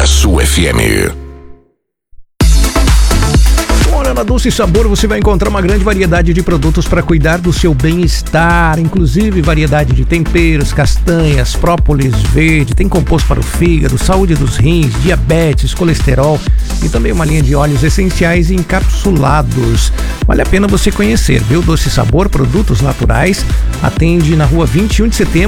Sul FM. Na Doce Sabor você vai encontrar uma grande variedade de produtos para cuidar do seu bem-estar, inclusive variedade de temperos, castanhas, própolis verde, tem composto para o fígado, saúde dos rins, diabetes, colesterol e também uma linha de óleos essenciais encapsulados. Vale a pena você conhecer, viu? Doce Sabor, produtos naturais, atende na rua 21 de setembro,